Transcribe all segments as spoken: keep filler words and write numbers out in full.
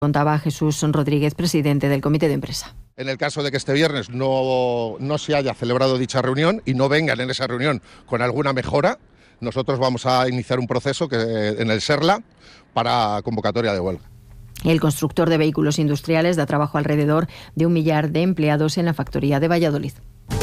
Contaba Jesús Rodríguez, presidente del comité de empresa. En el caso de que este viernes no, no se haya celebrado dicha reunión y no vengan en esa reunión con alguna mejora, nosotros vamos a iniciar un proceso que, en el SERLA para convocatoria de huelga. El constructor de vehículos industriales da trabajo alrededor de un millar de empleados en la factoría de Valladolid.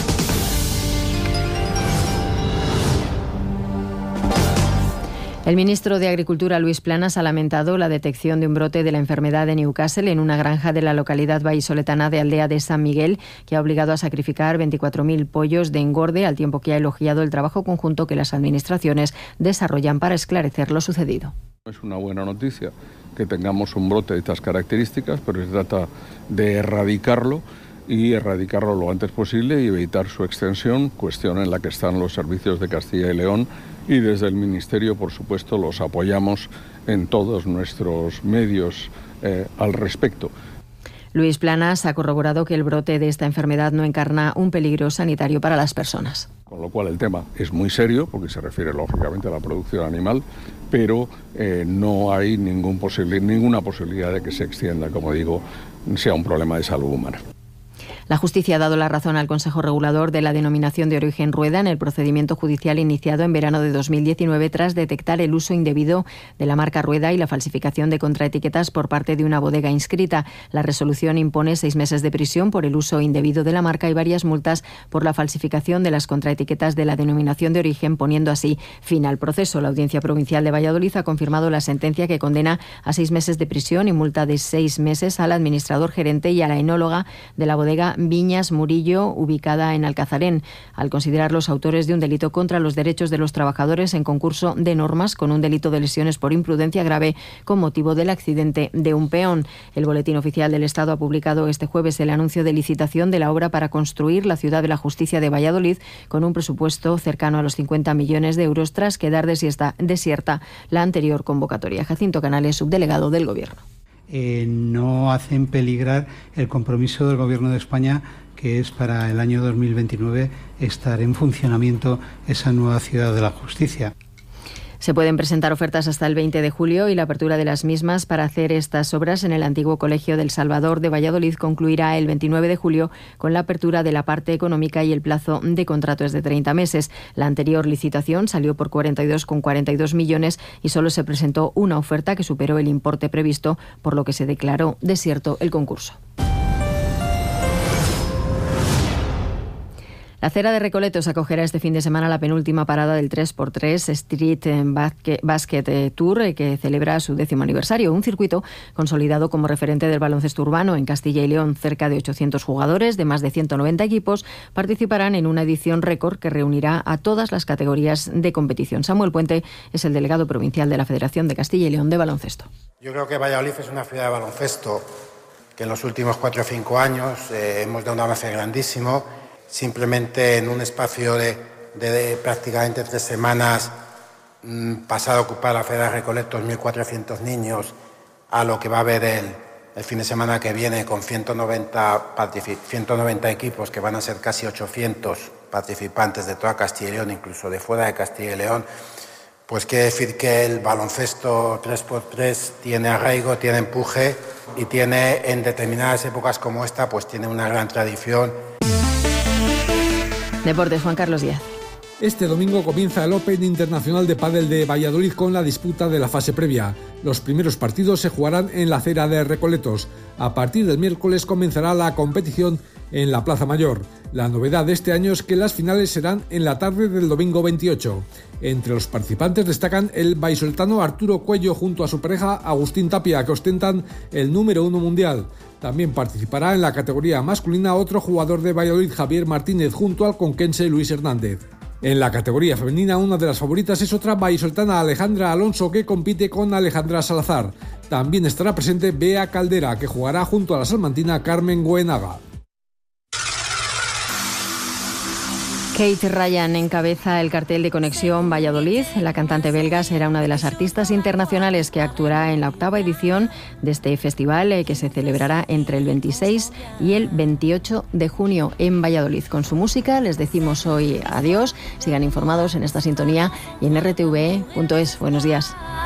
El ministro de Agricultura, Luis Planas, ha lamentado la detección de un brote de la enfermedad de Newcastle en una granja de la localidad vallisoletana de Aldea de San Miguel, que ha obligado a sacrificar veinticuatro mil pollos de engorde, al tiempo que ha elogiado el trabajo conjunto que las administraciones desarrollan para esclarecer lo sucedido. Es una buena noticia que tengamos un brote de estas características, pero se trata de erradicarlo y erradicarlo lo antes posible y evitar su extensión, cuestión en la que están los servicios de Castilla y León, y desde el Ministerio, por supuesto, los apoyamos en todos nuestros medios eh, al respecto. Luis Planas ha corroborado que el brote de esta enfermedad no encarna un peligro sanitario para las personas. Con lo cual el tema es muy serio, porque se refiere lógicamente a la producción animal, pero eh, no hay ningún posible, ninguna posibilidad de que se extienda, como digo, sea un problema de salud humana. La justicia ha dado la razón al Consejo Regulador de la Denominación de Origen Rueda en el procedimiento judicial iniciado en verano de dos mil diecinueve tras detectar el uso indebido de la marca Rueda y la falsificación de contraetiquetas por parte de una bodega inscrita. La resolución impone seis meses de prisión por el uso indebido de la marca y varias multas por la falsificación de las contraetiquetas de la denominación de origen, poniendo así fin al proceso. La Audiencia Provincial de Valladolid ha confirmado la sentencia que condena a seis meses de prisión y multa de seis meses al administrador gerente y a la enóloga de la bodega Viñas Murillo, ubicada en Alcazarén, al considerar los autores de un delito contra los derechos de los trabajadores en concurso de normas con un delito de lesiones por imprudencia grave con motivo del accidente de un peón. El Boletín Oficial del Estado ha publicado este jueves el anuncio de licitación de la obra para construir la Ciudad de la Justicia de Valladolid con un presupuesto cercano a los cincuenta millones de euros tras quedar desierta, desierta la anterior convocatoria. Jacinto Canales, subdelegado del Gobierno. Eh, no hacen peligrar el compromiso del Gobierno de España, que es para el año dos mil veintinueve estar en funcionamiento esa nueva Ciudad de la Justicia. Se pueden presentar ofertas hasta el veinte de julio y la apertura de las mismas para hacer estas obras en el antiguo Colegio del Salvador de Valladolid concluirá el veintinueve de julio con la apertura de la parte económica y el plazo de contrato es de treinta meses. La anterior licitación salió por cuarenta y dos coma cuarenta y dos millones y solo se presentó una oferta que superó el importe previsto, por lo que se declaró desierto el concurso. La Cera de Recoletos acogerá este fin de semana la penúltima parada del tres por tres Street Basket Tour, que celebra su décimo aniversario. Un circuito consolidado como referente del baloncesto urbano en Castilla y León. Cerca de ochocientos jugadores de más de ciento noventa equipos participarán en una edición récord que reunirá a todas las categorías de competición. Samuel Puente es el delegado provincial de la Federación de Castilla y León de Baloncesto. Yo creo que Valladolid es una ciudad de baloncesto que en los últimos cuatro o cinco años eh, hemos dado un avance grandísimo. Simplemente en un espacio de, de, de prácticamente tres semanas mmm, pasado a ocupar la Federación de Recoletos mil cuatrocientos niños a lo que va a haber el, el fin de semana que viene con ciento noventa, ciento noventa equipos, que van a ser casi ochocientos participantes de toda Castilla y León, incluso de fuera de Castilla y León. Pues quiere decir que el baloncesto tres por tres tiene arraigo, tiene empuje y tiene, en determinadas épocas como esta, pues tiene una gran tradición. Deportes, Juan Carlos Díaz. Este domingo comienza el Open Internacional de Pádel de Valladolid con la disputa de la fase previa. Los primeros partidos se jugarán en la Cera de Recoletos. A partir del miércoles comenzará la competición en la Plaza Mayor. La novedad de este año es que las finales serán en la tarde del domingo veintiocho. Entre los participantes destacan el vallisoletano Arturo Cuello junto a su pareja Agustín Tapia, que ostentan el número uno mundial. También participará en la categoría masculina otro jugador de Valladolid, Javier Martínez, junto al conquense Luis Hernández. En la categoría femenina, una de las favoritas es otra vallisoletana, Alejandra Alonso, que compite con Alejandra Salazar. También estará presente Bea Caldera, que jugará junto a la salmantina Carmen Goenaga. Kate Ryan encabeza el cartel de Conexión Valladolid. La cantante belga será una de las artistas internacionales que actuará en la octava edición de este festival, que se celebrará entre el veintiséis y el veintiocho de junio en Valladolid. Con su música les decimos hoy adiós. Sigan informados en esta sintonía y en r t v punto es. Buenos días.